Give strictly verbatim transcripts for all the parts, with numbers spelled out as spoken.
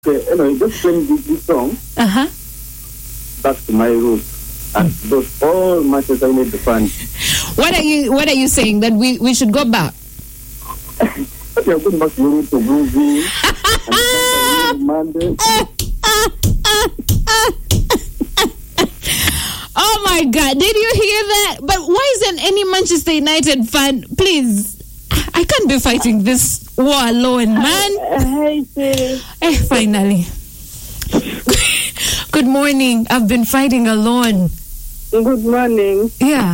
Okay, anyway, just playing this, this song. Uh huh. Back to my roots. And those all Manchester United fans. What are you What are you saying? That we, we should go back? But you're going back to your roots to Groovy. Monday. Oh my God! Did you hear that? But why isn't any Manchester United fan? Please, I can't be fighting this war alone, man. Hi, Siri. Eh, finally. Good morning. I've been fighting alone. Good morning. Yeah.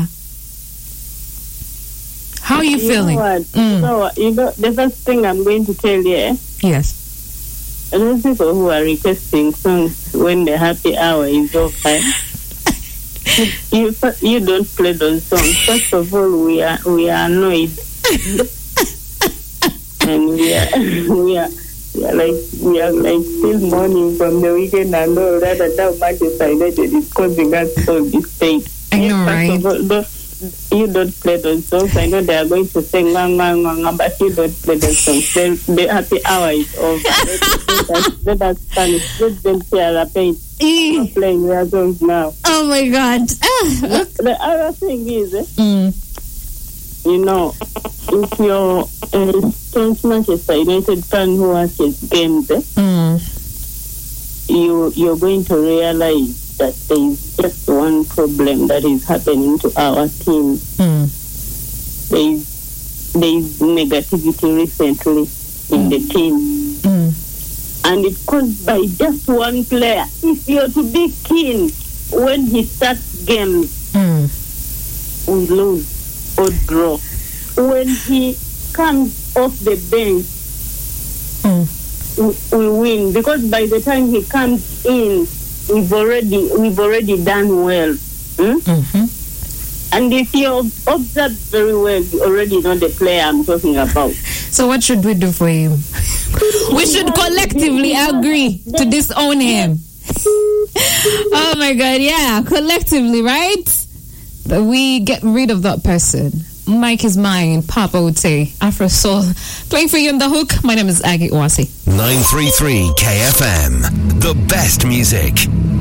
How are you, you feeling? Know what? Mm. You know what? You know, the first thing I'm going to tell you, eh? Yes. Those people who are requesting songs when the happy hour is over, you you don't play those songs. First of all, we are we are annoyed, and we are we are. We are like we are like still mourning from the weekend and all that, and now Manchester United is causing us all this pain. I know, right? First of all, don't, you don't play those songs. I know they are going to sing "Wang Wang Wang," but you don't play those songs. Then the happy hour is over. Let us punish. Let them share the pain. E- Playing their songs now. oh my God! Ah. The other thing is, eh, Mm. you know, if you're a staunch Manchester United fan who watches games, eh, Mm. you you're going to realize that there is just one problem that is happening to our team. Mm. There is there is negativity recently in the team, Mm. and it's caused by just one player. If you're to be keen when he starts games, Mm. we lose or draw. When he comes off the bench, Mm. we, we win, because by the time he comes in, we've already we've already done well. Hmm? Mm-hmm. And if you observe very well, you already know the player I'm talking about. So what should we do for him? We should collectively agree to disown him. Oh my God, yeah, collectively, right? That we get rid of that person. Mike is mine, Papa would say. Afro Soul. Playing for you on the hook. My name is Aggie Wasi. nine three three K F M. The best music.